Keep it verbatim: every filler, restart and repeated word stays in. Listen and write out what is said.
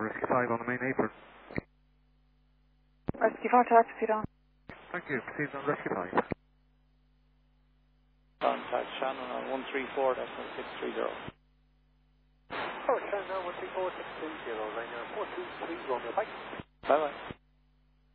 Rescue five on the main apron. Rescue five to proceed on. Thank you. Proceed on Rescue five. Contact Shannon on one three four, that's one six three zero. Oh, Shannon, one three four, six three zero, nine four two three, Romeo, bye. Bye bye.